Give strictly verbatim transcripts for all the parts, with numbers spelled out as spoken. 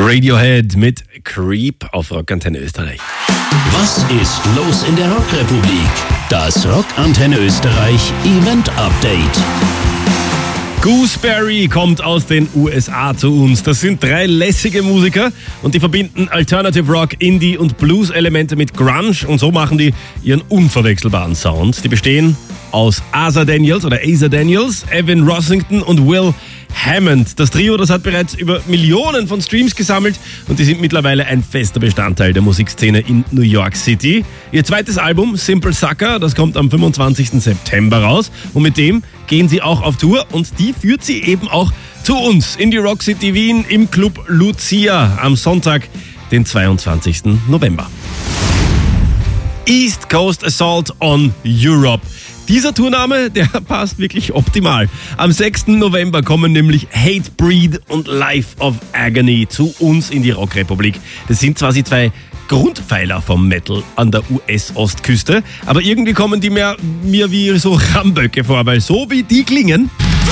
Radiohead mit Creep auf Rockantenne Österreich. Was ist los in der Rockrepublik? Das Rockantenne Österreich Event Update. Gooseberry kommt aus den U S A zu uns. Das sind drei lässige Musiker und die verbinden Alternative Rock, Indie und Blues-Elemente mit Grunge und so machen die ihren unverwechselbaren Sound. Die bestehen aus Asa Daniels oder Asa Daniels, Evan Rossington und Will Hammond. Das Trio, das hat bereits über Millionen von Streams gesammelt und die sind mittlerweile ein fester Bestandteil der Musikszene in New York City. Ihr zweites Album, Simple Sucker, das kommt am fünfundzwanzigsten September raus und mit dem gehen sie auch auf Tour und die führt sie eben auch zu uns in die Rock City Wien im Club Lucia am Sonntag, den zweiundzwanzigsten November. East Coast Assault on Europe. Dieser Tourname, der passt wirklich optimal. Am sechsten November kommen nämlich Hatebreed und Life of Agony zu uns in die Rockrepublik. Das sind zwar die zwei Grundpfeiler vom Metal an der U S-Ostküste, aber irgendwie kommen die mir, mir wie so Ramböcke vor, weil so wie die klingen...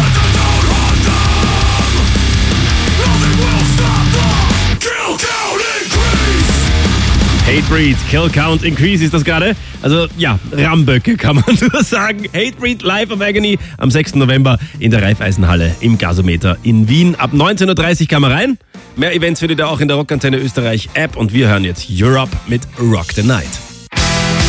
Hatebreed, Kill Count Increase ist das gerade. Also ja, Ramböcke kann man nur sagen. Hatebreed, Life of Agony am sechsten November in der Raiffeisenhalle im Gasometer in Wien. Ab neunzehn Uhr dreißig kann man rein. Mehr Events findet ihr auch in der Rockantenne Österreich App und wir hören jetzt Europe mit Rock the Night.